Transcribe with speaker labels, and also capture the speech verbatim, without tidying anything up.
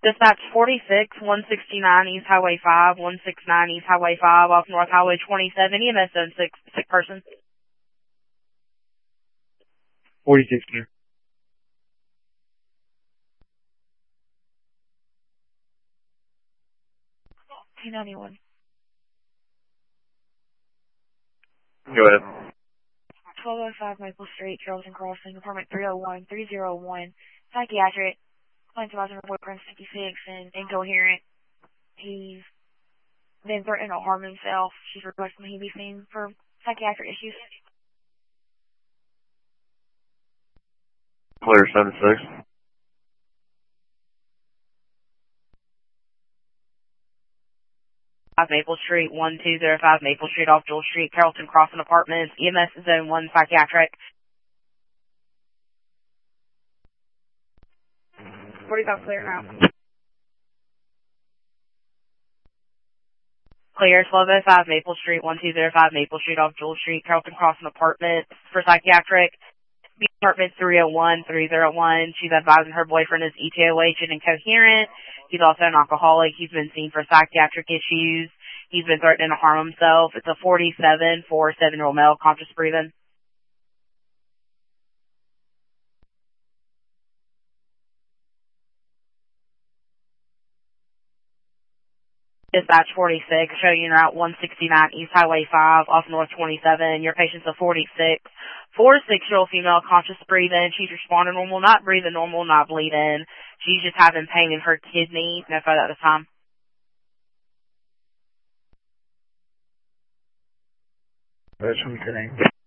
Speaker 1: Dispatch forty-six, one sixty-nine East Highway five, one sixty-nine East Highway five, off North Highway twenty-seven, E M S zone six, sick person.
Speaker 2: forty-six, clear.
Speaker 3: two ninety-one.
Speaker 2: Go ahead.
Speaker 3: twelve oh five Maple Street, Charlton Crossing, apartment three oh one, three oh one, psychiatric, claims about her boyfriend fifty-six and incoherent. He's been threatening to harm himself. She's requesting he be seen for psychiatric issues.
Speaker 2: Clear, seven six.
Speaker 1: Maple Street, one two zero five Maple Street off Jewel Street, Carrollton Crossing Apartments, E M S zone one, psychiatric. forty-five clear now. Clear, twelve oh five Maple Street, one two zero five Maple Street off Jewel Street, Carrollton Crossing Apartments for psychiatric. Apartment three oh one, three oh one. She's advising her boyfriend is E T O H and incoherent. He's also an alcoholic. He's been seen for psychiatric issues. He's been threatening to harm himself. It's a forty-seven, four, seven-year-old male, conscious breathing. Dispatch forty-six, show you route one sixty-nine East Highway five off North twenty-seven. Your patient's a forty-six, four to six-year-old female, conscious breathing. She's responding normal, not breathing normal, not bleeding. She's just having pain in her kidney. No further at this time.
Speaker 2: That's what we